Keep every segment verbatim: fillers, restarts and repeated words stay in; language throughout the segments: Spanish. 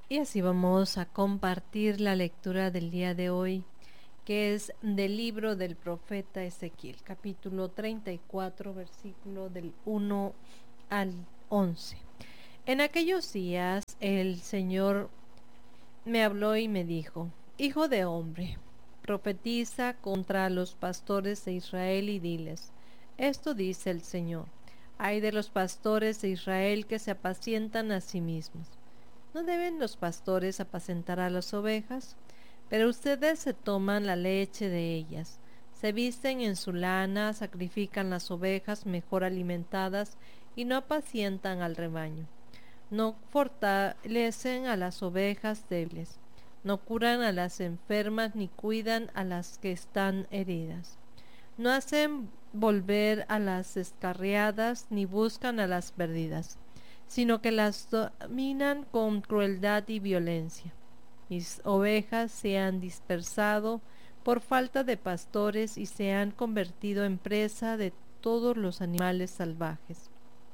Y así vamos a compartir la lectura del día de hoy, que es del libro del profeta Ezequiel, capítulo treinta y cuatro, versículo del uno al once. En aquellos días el Señor me habló y me dijo: Hijo de hombre, profetiza contra los pastores de Israel y diles: Esto dice el Señor: Ay de los pastores de Israel que se apacientan a sí mismos. ¿No deben los pastores apacentar a las ovejas? Pero ustedes se toman la leche de ellas, se visten en su lana, sacrifican las ovejas mejor alimentadas y no apacientan al rebaño. No fortalecen a las ovejas débiles, no curan a las enfermas ni cuidan a las que están heridas. No hacen volver a las descarriadas ni buscan a las perdidas, sino que las dominan con crueldad y violencia. Mis ovejas se han dispersado por falta de pastores y se han convertido en presa de todos los animales salvajes.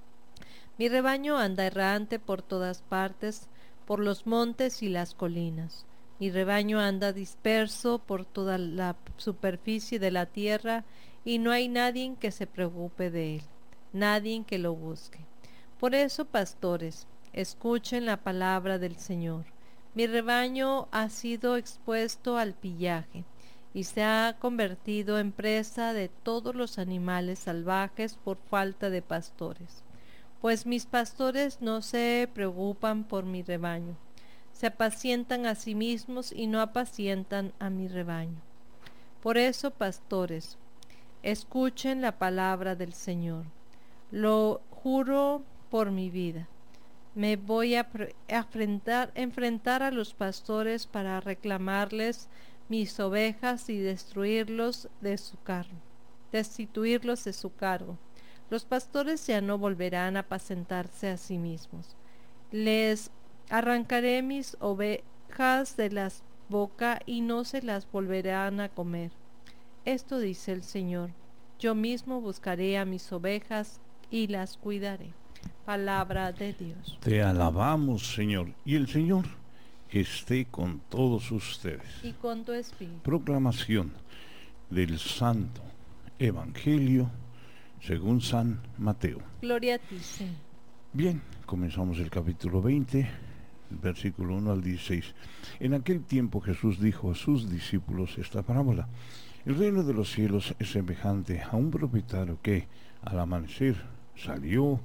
Mi rebaño anda errante por todas partes, por los montes y las colinas. Mi rebaño anda disperso por toda la superficie de la tierra, y no hay nadie que se preocupe de él, nadie que lo busque. Por eso, pastores, escuchen la palabra del Señor. Mi rebaño ha sido expuesto al pillaje, y se ha convertido en presa de todos los animales salvajes por falta de pastores. Pues mis pastores no se preocupan por mi rebaño, se apacientan a sí mismos y no apacientan a mi rebaño. Por eso, pastores, escuchen la palabra del Señor. Lo juro por mi vida. Me voy a enfrentar, enfrentar a los pastores para reclamarles mis ovejas y destruirlos de su cargo, destituirlos de su cargo. Los pastores ya no volverán a apacentarse a sí mismos. Les arrancaré mis ovejas de la boca y no se las volverán a comer. Esto dice el Señor: Yo mismo buscaré a mis ovejas y las cuidaré. Palabra de Dios. Te alabamos, Señor, y el Señor esté con todos ustedes. Y con tu espíritu. Proclamación del Santo Evangelio según San Mateo. Gloria a ti, Señor. Bien, comenzamos el capítulo veinte, versículo uno al dieciséis. En aquel tiempo Jesús dijo a sus discípulos esta parábola: El reino de los cielos es semejante a un propietario que, al amanecer, salió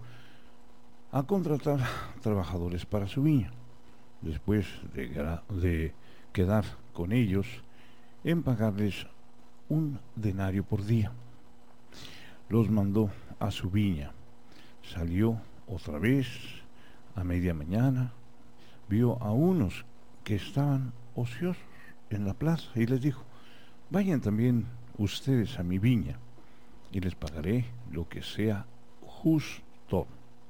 a contratar trabajadores para su viña. Después de, de quedar con ellos, en pagarles un denario por día, los mandó a su viña. Salió otra vez a media mañana, vio a unos que estaban ociosos en la plaza y les dijo: Vayan también ustedes a mi viña y les pagaré lo que sea justo.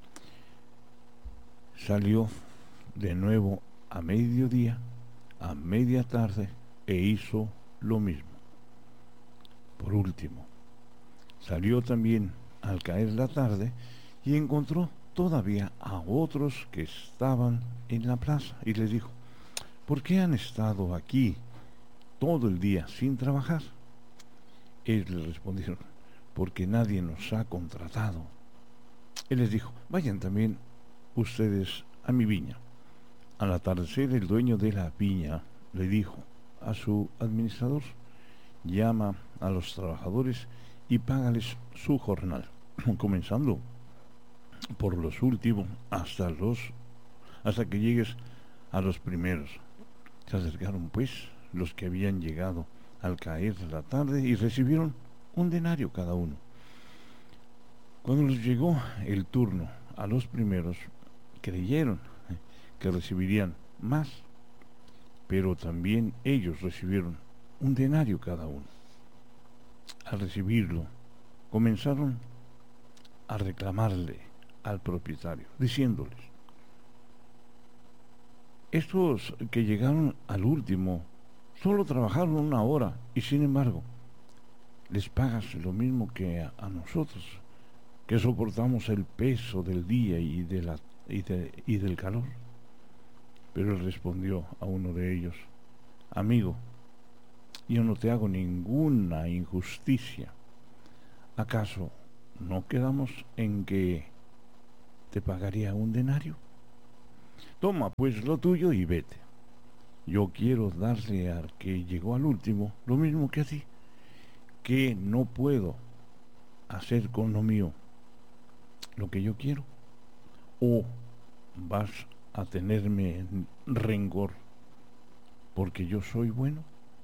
Salió de nuevo a mediodía, a media tarde, e hizo lo mismo. Por último, salió también al caer la tarde y encontró todavía a otros que estaban en la plaza y les dijo: ¿Por qué han estado aquí todo el día sin trabajar? Ellos le respondieron: Porque nadie nos ha contratado. Él les dijo: Vayan también ustedes a mi viña. Al atardecer, el dueño de la viña le dijo a su administrador: Llama a los trabajadores y págales su jornal, comenzando por los últimos hasta los hasta que llegues a los primeros. Se acercaron pues los que habían llegado al caer la tarde y recibieron un denario cada uno. Cuando les llegó el turno a los primeros, creyeron que recibirían más, pero también ellos recibieron un denario cada uno. Al recibirlo, comenzaron a reclamarle al propietario, diciéndoles: Estos que llegaron al último solo trabajaron una hora y sin embargo les pagas lo mismo que a, a nosotros, que soportamos el peso del día y, de la, y, de, y del calor. Pero él respondió a uno de ellos: amigo, yo no te hago ninguna injusticia. ¿Acaso no quedamos en que te pagaría un denario? Toma pues lo tuyo y vete. Yo quiero darle al que llegó al último lo mismo que a ti, que no puedo hacer con lo mío lo que yo quiero. ¿O vas a tenerme rencor porque yo soy bueno?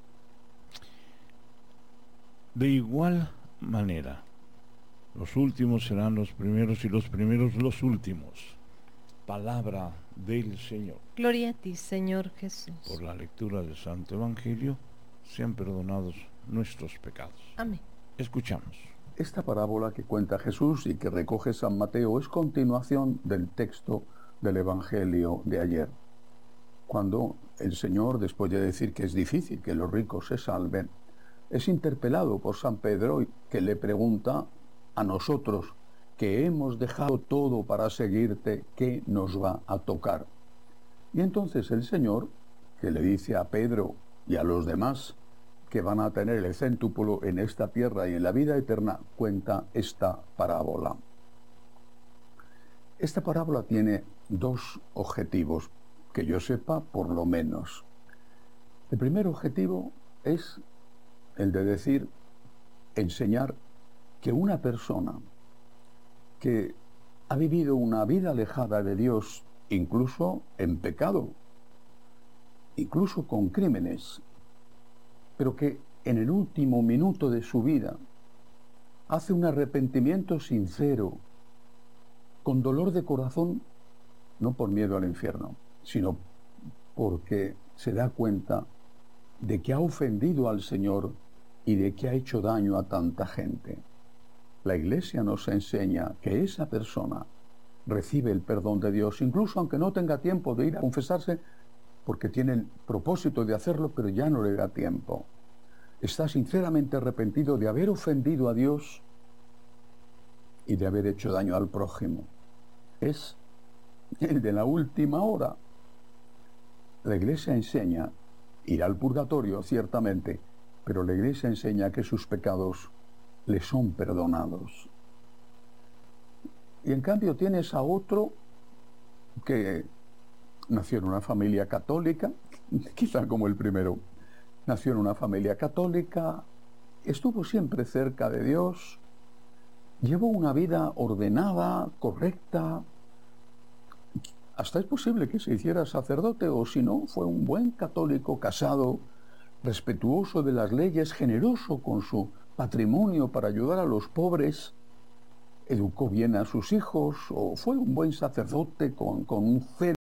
De igual manera, los últimos serán los primeros y los primeros los últimos. Palabra del Señor. Gloria a ti, Señor Jesús. Por la lectura del Santo Evangelio sean perdonados nuestros pecados. Amén. Escuchamos. Esta parábola que cuenta Jesús y que recoge San Mateo es continuación del texto del Evangelio de ayer, cuando el Señor, después de decir que es difícil que los ricos se salven, es interpelado por San Pedro, que le pregunta a nosotros, que hemos dejado todo para seguirte, ¿qué nos va a tocar? Y entonces el Señor, que le dice a Pedro y a los demás que van a tener el céntuplo en esta tierra y en la vida eterna, cuenta esta parábola. Esta parábola tiene dos objetivos, que yo sepa por lo menos. El primer objetivo es el de decir, enseñar que una persona que ha vivido una vida alejada de Dios, incluso en pecado, incluso con crímenes, pero que en el último minuto de su vida hace un arrepentimiento sincero, con dolor de corazón, no por miedo al infierno, sino porque se da cuenta de que ha ofendido al Señor y de que ha hecho daño a tanta gente. La Iglesia nos enseña que esa persona recibe el perdón de Dios, incluso aunque no tenga tiempo de ir a confesarse, porque tiene el propósito de hacerlo, pero ya no le da tiempo. Está sinceramente arrepentido de haber ofendido a Dios y de haber hecho daño al prójimo. Es el de la última hora. La Iglesia enseña, irá al purgatorio, ciertamente, pero la Iglesia enseña que sus pecados le son perdonados. Y en cambio tienes a otro que nació en una familia católica, quizá como el primero, nació en una familia católica, estuvo siempre cerca de Dios, llevó una vida ordenada, correcta, hasta es posible que se hiciera sacerdote, o si no, fue un buen católico casado, respetuoso de las leyes, generoso con su patrimonio para ayudar a los pobres, educó bien a sus hijos, o fue un buen sacerdote con, con un celo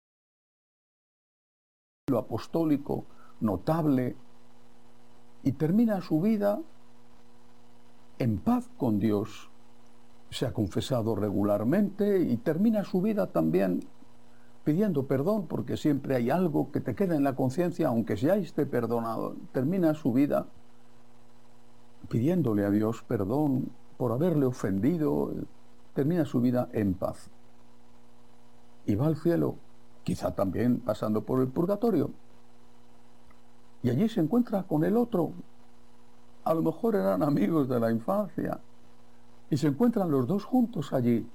apostólico notable, y termina su vida en paz con Dios. Se ha confesado regularmente y termina su vida también pidiendo perdón, porque siempre hay algo que te queda en la conciencia, aunque ya esté perdonado. Termina su vida pidiéndole a Dios perdón por haberle ofendido, termina su vida en paz. Y va al cielo, quizá también pasando por el purgatorio. Y allí se encuentra con el otro. A lo mejor eran amigos de la infancia. Y se encuentran los dos juntos allí.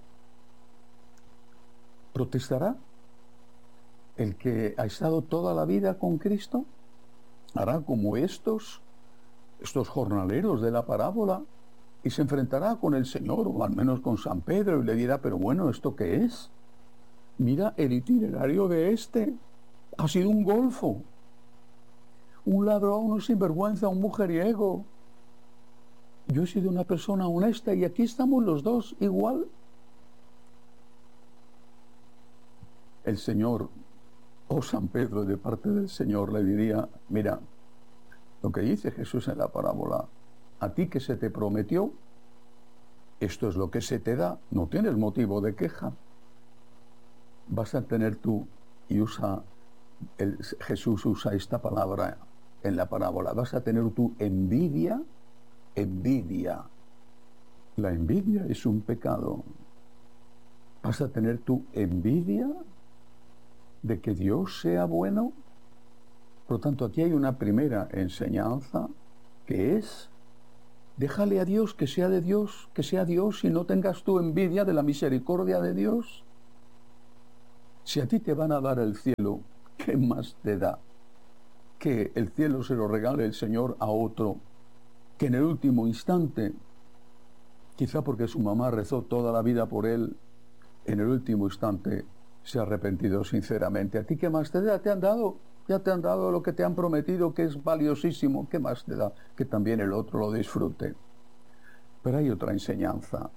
¿Protestará el que ha estado toda la vida con Cristo? ¿Hará como estos, estos jornaleros de la parábola? Y se enfrentará con el Señor, o al menos con San Pedro, y le dirá, pero bueno, ¿esto qué es? Mira, el itinerario de este ha sido un golfo. Un ladrón, un sinvergüenza, un mujeriego. Yo he sido una persona honesta y aquí estamos los dos igual. El Señor, o San Pedro de parte del Señor, le diría, mira, lo que dice Jesús en la parábola, a ti que se te prometió, esto es lo que se te da, no tienes motivo de queja. Vas a tener tú, y usa, el, Jesús usa esta palabra en la parábola, vas a tener tú envidia, envidia. La envidia es un pecado. Vas a tener tú envidia de que Dios sea bueno. Por lo tanto, aquí hay una primera enseñanza que es: déjale a Dios que sea de Dios, que sea Dios, y no tengas tú envidia de la misericordia de Dios. Si a ti te van a dar el cielo, ¿qué más te da? Que el cielo se lo regale el Señor a otro, que en el último instante, quizá porque su mamá rezó toda la vida por él, en el último instante se ha arrepentido sinceramente. ¿A ti qué más te da? Te han dado, ya te han dado lo que te han prometido, que es valiosísimo. ¿Qué más te da? Que también el otro lo disfrute. Pero hay otra enseñanza.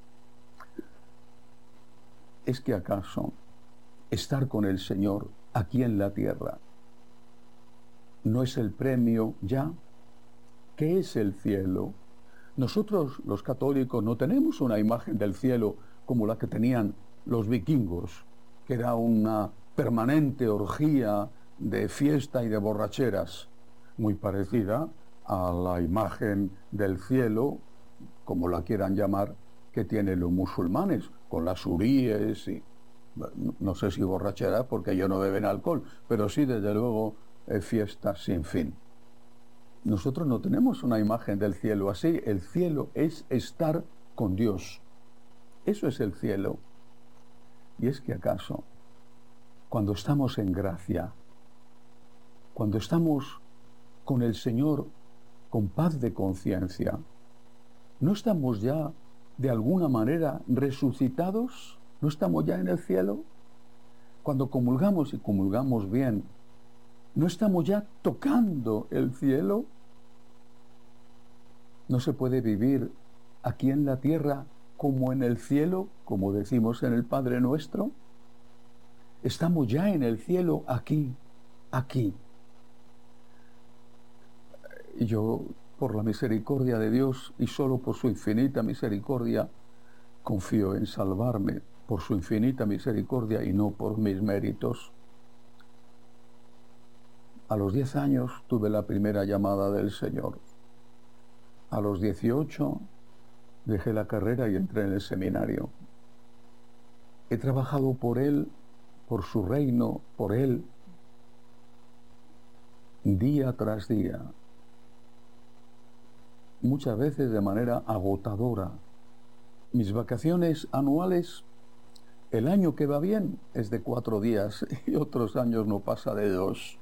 ¿Es que acaso estar con el Señor aquí en la tierra no es el premio ya? ¿Qué es el cielo? Nosotros, los católicos, no tenemos una imagen del cielo como la que tenían los vikingos, que era una permanente orgía de fiesta y de borracheras, muy parecida a la imagen del cielo, como la quieran llamar, que tienen los musulmanes, con las huríes y, no sé si borracheras, porque ellos no beben alcohol, pero sí, desde luego, eh, fiestas sin fin. Nosotros no tenemos una imagen del cielo así. El cielo es estar con Dios. Eso es el cielo. Y es que acaso, cuando estamos en gracia, cuando estamos con el Señor con paz de conciencia, ¿no estamos ya de alguna manera resucitados? ¿No estamos ya en el cielo? Cuando comulgamos y comulgamos bien, ¿no estamos ya tocando el cielo? ¿No se puede vivir aquí en la tierra como en el cielo, como decimos en el Padre Nuestro? Estamos ya en el cielo aquí, aquí. Y yo, por la misericordia de Dios y solo por su infinita misericordia, confío en salvarme por su infinita misericordia y no por mis méritos. A los diez años tuve la primera llamada del Señor. A los dieciocho dejé la carrera y entré en el seminario. He trabajado por Él, por su reino, por Él, día tras día. Muchas veces de manera agotadora. Mis vacaciones anuales, el año que va bien es de cuatro días y otros años no pasa de dos.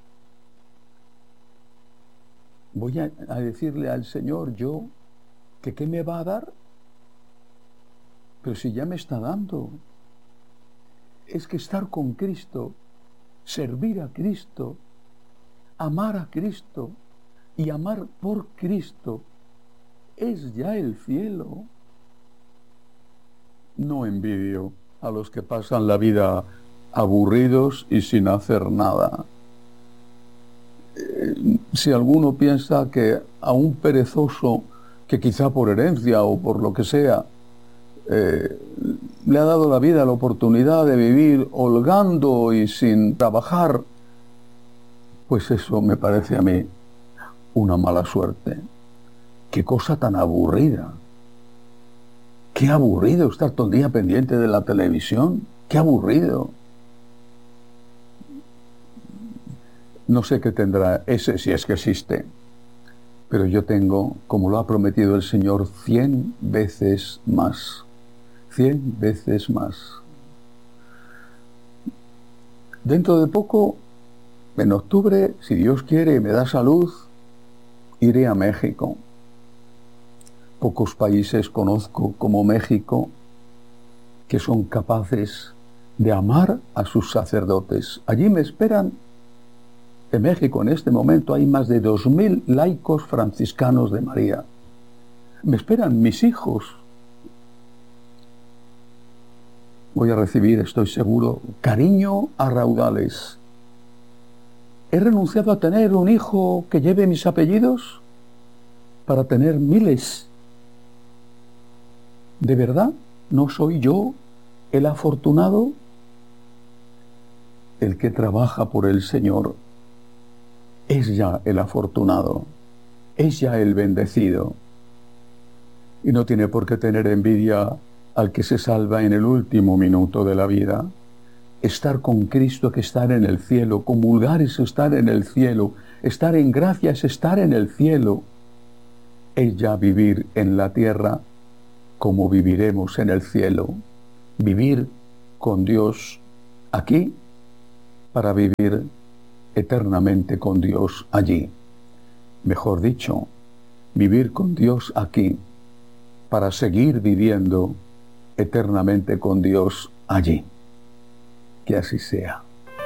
Voy a, a decirle al Señor yo que qué me va a dar, pero si ya me está dando. Es que estar con Cristo, servir a Cristo, amar a Cristo y amar por Cristo es ya el cielo. No envidio a los que pasan la vida aburridos y sin hacer nada. Si alguno piensa que a un perezoso, que quizá por herencia o por lo que sea, eh, le ha dado la vida la oportunidad de vivir holgando y sin trabajar, pues eso me parece a mí una mala suerte. Qué cosa tan aburrida. Qué aburrido estar todo el día pendiente de la televisión. Qué aburrido. No sé qué tendrá ese, si es que existe, pero yo tengo, como lo ha prometido el Señor, cien veces más. Cien veces más. Dentro de poco, en octubre, si Dios quiere y me da salud, iré a México. Pocos países conozco como México que son capaces de amar a sus sacerdotes. Allí me esperan. En México en este momento hay más de dos mil laicos franciscanos de María. Me esperan mis hijos. Voy a recibir, estoy seguro, cariño a raudales. ¿He renunciado a tener un hijo que lleve mis apellidos para tener miles? ¿De verdad no soy yo el afortunado? El que trabaja por el Señor es ya el afortunado, es ya el bendecido. Y no tiene por qué tener envidia al que se salva en el último minuto de la vida. estar con Cristo que estar en el cielo, comulgar es estar en el cielo, estar en gracia es estar en el cielo, es ya vivir en la tierra como viviremos en el cielo, vivir con Dios aquí para vivir eternamente con Dios allí. Mejor dicho, vivir con Dios aquí para seguir viviendo eternamente con Dios allí. Que así sea.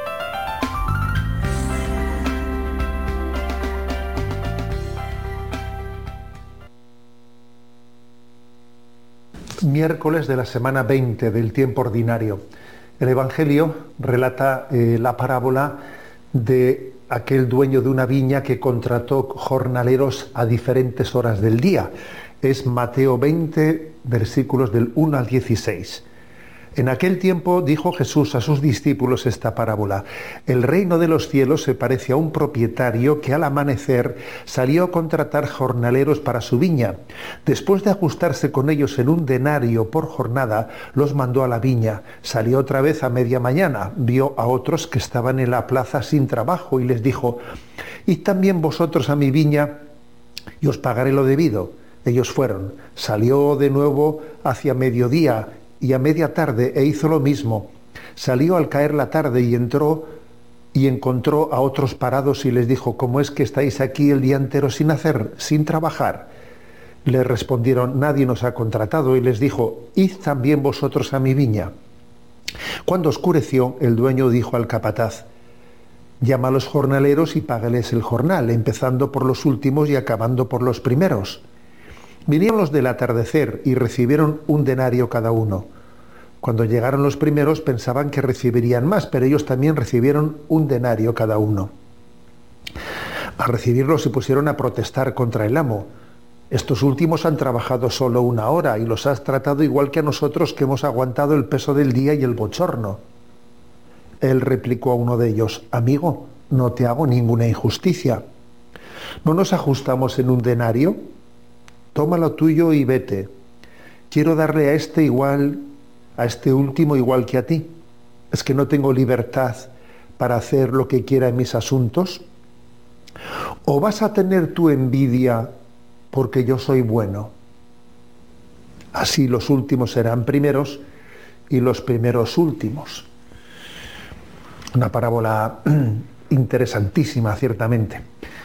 Miércoles de la semana veinte del tiempo ordinario. El Evangelio relata eh, la parábola de aquel dueño de una viña que contrató jornaleros a diferentes horas del día. Es Mateo veinte, versículos del uno al dieciséis. En aquel tiempo dijo Jesús a sus discípulos esta parábola: el reino de los cielos se parece a un propietario que al amanecer salió a contratar jornaleros para su viña. Después de ajustarse con ellos en un denario por jornada, los mandó a la viña. Salió otra vez a media mañana, vio a otros que estaban en la plaza sin trabajo y les dijo: id también vosotros a mi viña y os pagaré lo debido. Ellos fueron. Salió de nuevo hacia mediodía y a media tarde e hizo lo mismo. Salió al caer la tarde y entró y encontró a otros parados y les dijo: ¿cómo es que estáis aquí el día entero sin hacer, sin trabajar? Le respondieron: nadie nos ha contratado. Y les dijo: id también vosotros a mi viña. Cuando oscureció, el dueño dijo al capataz: llama a los jornaleros y págales el jornal, empezando por los últimos y acabando por los primeros. Vinieron los del atardecer y recibieron un denario cada uno. Cuando llegaron los primeros pensaban que recibirían más, pero ellos también recibieron un denario cada uno. Al recibirlo se pusieron a protestar contra el amo. Estos últimos han trabajado solo una hora y los has tratado igual que a nosotros, que hemos aguantado el peso del día y el bochorno. Él replicó a uno de ellos: amigo, no te hago ninguna injusticia. ¿No nos ajustamos en un denario? Toma lo tuyo y vete. Quiero darle a este igual, a este último igual que a ti. ¿Es que no tengo libertad para hacer lo que quiera en mis asuntos? ¿O vas a tener tu envidia porque yo soy bueno? Así los últimos serán primeros y los primeros últimos. Una parábola interesantísima, ciertamente.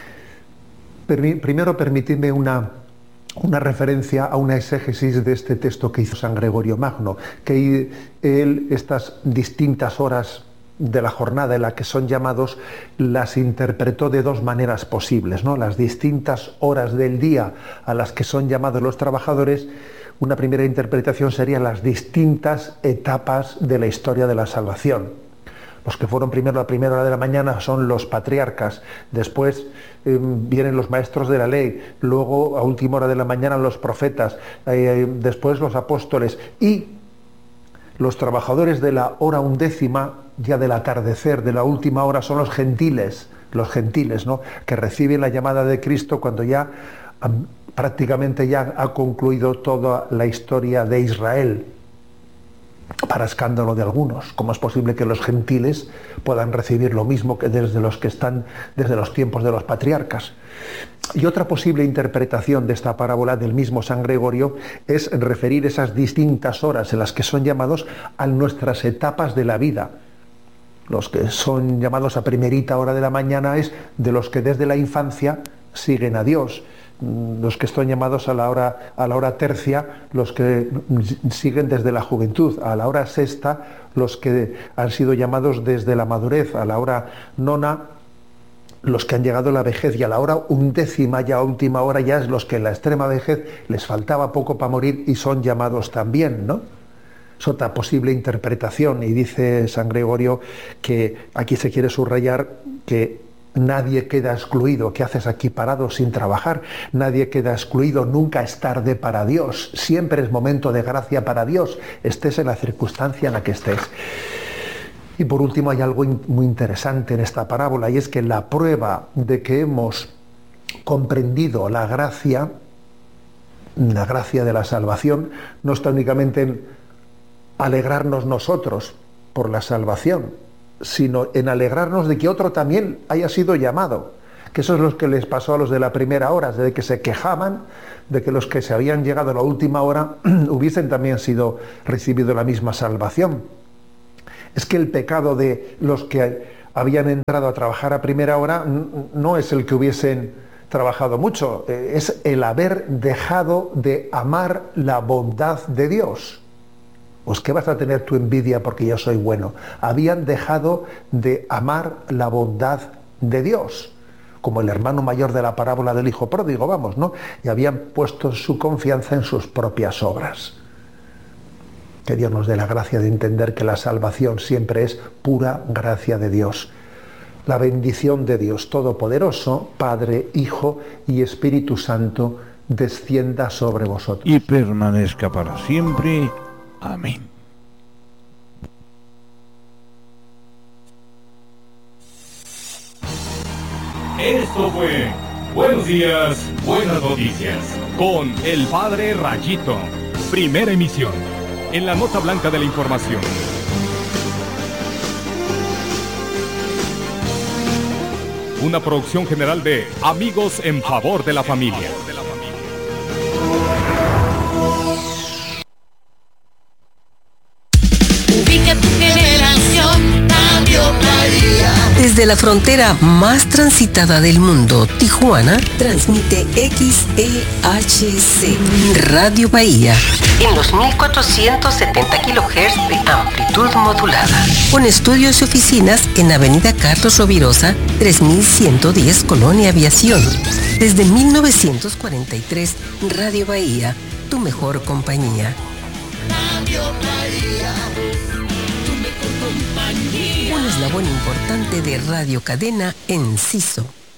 Primero, permitidme una... una referencia a una exégesis de este texto que hizo San Gregorio Magno, que él estas distintas horas de la jornada en la que son llamados las interpretó de dos maneras posibles, ¿no? Las distintas horas del día a las que son llamados los trabajadores, una primera interpretación sería las distintas etapas de la historia de la salvación. Los que fueron primero a la primera hora de la mañana son los patriarcas, después eh, vienen los maestros de la ley, luego a última hora de la mañana los profetas, eh, después los apóstoles, y los trabajadores de la hora undécima, ya del atardecer, de la última hora, son los gentiles, los gentiles, ¿no?, que reciben la llamada de Cristo cuando ya um, prácticamente ya ha concluido toda la historia de Israel. Para escándalo de algunos, ¿cómo es posible que los gentiles puedan recibir lo mismo que desde los que están desde los tiempos de los patriarcas? Y otra posible interpretación de esta parábola del mismo San Gregorio es referir esas distintas horas en las que son llamados a nuestras etapas de la vida. Los que son llamados a primerita hora de la mañana es de los que desde la infancia siguen a Dios. Los que están llamados a la hora a la hora tercia, los que siguen desde la juventud; a la hora sexta, los que han sido llamados desde la madurez; a la hora nona, los que han llegado a la vejez; y a la hora undécima, ya última hora, ya es los que en la extrema vejez les faltaba poco para morir y son llamados también, ¿no? Es otra posible interpretación, y dice San Gregorio que aquí se quiere subrayar que nadie queda excluido. ¿Qué haces aquí parado sin trabajar? Nadie queda excluido, nunca es tarde para Dios, siempre es momento de gracia para Dios, estés en la circunstancia en la que estés. Y por último, hay algo muy interesante en esta parábola, y es que la prueba de que hemos comprendido la gracia, la gracia de la salvación, no está únicamente en alegrarnos nosotros por la salvación, sino en alegrarnos de que otro también haya sido llamado. Que eso es lo que les pasó a los de la primera hora, de que se quejaban de que los que se habían llegado a la última hora hubiesen también sido recibido la misma salvación. Es que el pecado de los que habían entrado a trabajar a primera hora no es el que hubiesen trabajado mucho, es el haber dejado de amar la bondad de Dios. Pues ¿qué vas a tener tu envidia porque yo soy bueno? Habían dejado de amar la bondad de Dios, como el hermano mayor de la parábola del hijo pródigo, vamos, ¿no? Y habían puesto su confianza en sus propias obras. Que Dios nos dé la gracia de entender que la salvación siempre es pura gracia de Dios. La bendición de Dios Todopoderoso, Padre, Hijo y Espíritu Santo, descienda sobre vosotros. Y permanezca para siempre. Amén. Esto fue Buenos Días, Buenas Noticias, con el Padre Rayito. Primera emisión, en la nota blanca de la información. Una producción general de Amigos en Favor de la Familia. Ubica tu generación, Radio Bahía. Desde la frontera más transitada del mundo, Tijuana, transmite X E H C, Radio Bahía, en los mil cuatrocientos setenta kilohertz de amplitud modulada, con estudios y oficinas en Avenida Carlos Rovirosa, tres mil ciento diez, Colonia Aviación. Desde mil novecientos cuarenta y tres, Radio Bahía, tu mejor compañía. Radio Bahía, tu mejor compañía. Un eslabón importante de Radio Cadena Enciso.